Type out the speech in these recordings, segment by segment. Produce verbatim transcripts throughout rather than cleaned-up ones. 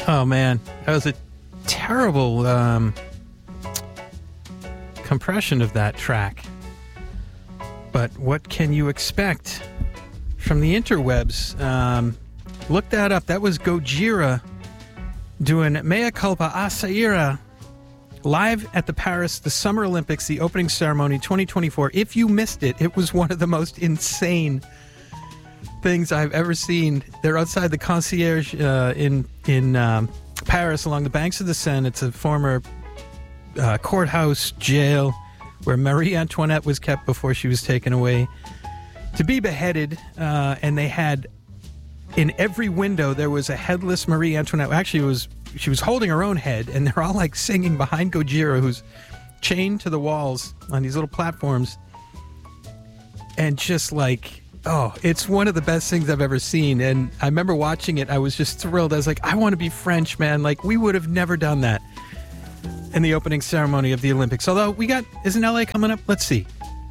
Oh, man. That was a terrible um, compression of that track. But what can you expect from the interwebs? Um, look that up. That was Gojira doing Mea Culpa Asaira live at the Paris, the Summer Olympics, the opening ceremony twenty twenty-four. If you missed it, it was one of the most insane things I've ever seen. They're outside the Concierge uh, in in um, Paris along the banks of the Seine. It's a former uh, courthouse jail where Marie Antoinette was kept before she was taken away to be beheaded. Uh, and they had, in every window, there was a headless Marie Antoinette. Actually, it was she was holding her own head, and they're all like singing behind Gojira, who's chained to the walls on these little platforms. And just like, oh, it's one of the best things I've ever seen. And I remember watching it. I was just thrilled. I was like, I want to be French, man. Like, we would have never done that in the opening ceremony of the Olympics. Although we got, isn't L A coming up? Let's see.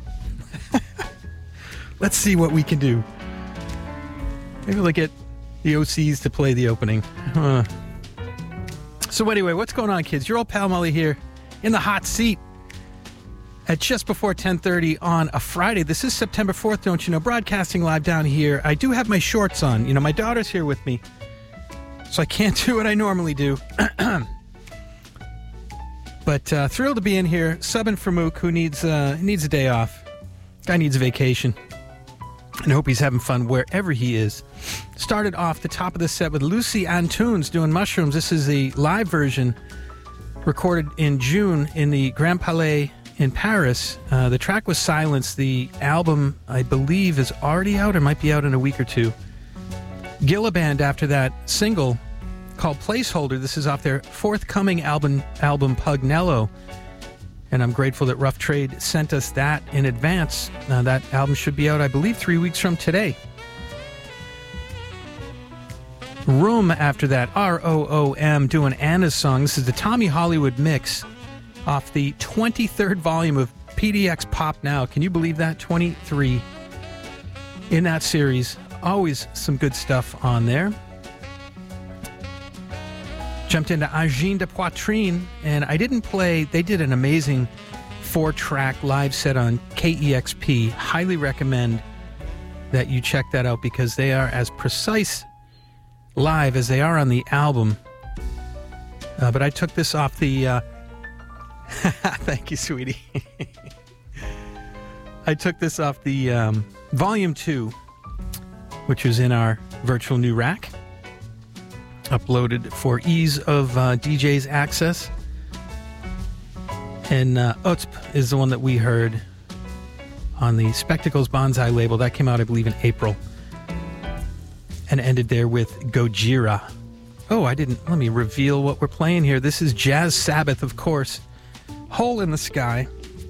Let's see what we can do. Maybe we'll get the O Cs to play the opening. Uh. So anyway, what's going on, kids? Your old pal Mully here in the hot seat at just before ten thirty on a Friday. This is September fourth, don't you know, broadcasting live down here. I do have my shorts on. You know, my daughter's here with me, so I can't do what I normally do. But uh, thrilled to be in here, subbing for Mook, who needs, uh, needs a day off. Guy needs a vacation. And I hope he's having fun wherever he is. Started off the top of the set with Lucy Antunes doing Mushrooms. This is the live version recorded in June in the Grand Palais in Paris. Uh, the track was Silence. The album, I believe, is already out or might be out in a week or two. Gilliband after that single called Placeholder. This is off their forthcoming album, album Pugnello. And I'm grateful that Rough Trade sent us that in advance. Uh, that album should be out, I believe, three weeks from today. Room after that, R O O M, doing Anna's song. This is the Tommy Hollywood mix off the twenty-third volume of P D X Pop Now. Can you believe that? twenty-three in that series. Always some good stuff on there. Jumped into Angine de Poitrine, and I didn't play. They did an amazing four-track live set on K E X P. Highly recommend that you check that out because they are as precise live as they are on the album. Uh, but I took this off the... Uh... Thank you, sweetie. I took this off the um, Volume two, which was in our virtual new rack. Uploaded for ease of uh, D J's access. And uh, Utsp is the one that we heard on the Spectacles Bonsai label. That came out, I believe, in April. And ended there with Gojira. Oh, I didn't... Let me reveal what we're playing here. This is Jazz Sabbath, of course. Hole in the Sky.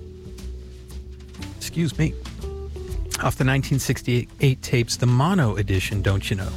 Excuse me. Off the nineteen sixty-eight tapes, the mono edition, don't you know?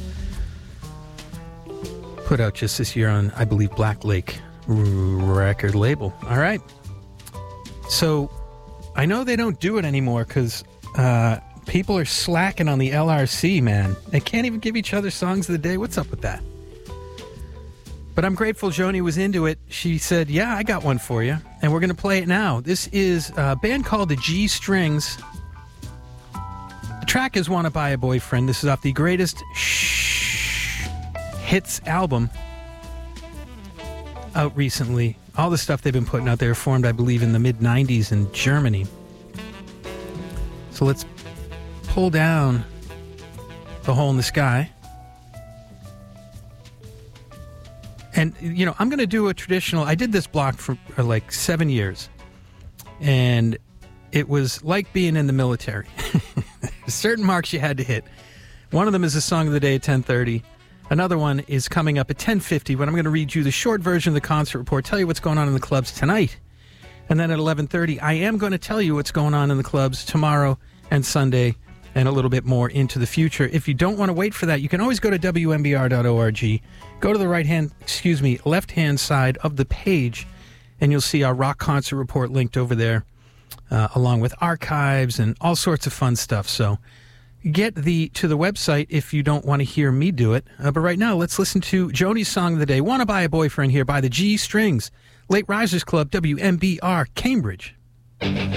Put out just this year on, I believe, Black Lake record label. All right. So I know they don't do it anymore because uh, people are slacking on the L R C, man. They can't even give each other songs of the day. What's up with that? But I'm grateful Joni was into it. She said, yeah, I got one for you. And we're going to play it now. This is a band called the G Strings. The track is Wanna Buy a Boyfriend. This is off the Greatest Shh Hits album out recently. All the stuff they've been putting out there formed, I believe, in the mid nineties in Germany. So let's pull down the Hole in the Sky. And, you know, I'm going to do a traditional... I did this block for uh, like seven years. And it was like being in the military. Certain marks you had to hit. One of them is the song of the day at ten thirty. Another one is coming up at ten fifty when I'm going to read you the short version of the concert report, tell you what's going on in the clubs tonight. And then at eleven thirty, I am going to tell you what's going on in the clubs tomorrow and Sunday and a little bit more into the future. If you don't want to wait for that, you can always go to W M B R dot org. Go to the right-hand, excuse me, left-hand side of the page, and you'll see our rock concert report linked over there, uh, along with archives and all sorts of fun stuff. So get the to the website if you don't want to hear me do it. Uh, but right now, let's listen to Joni's song of the day, Wanna Buy a Boyfriend, here by the G Strings. Late Risers Club, W M B R, Cambridge.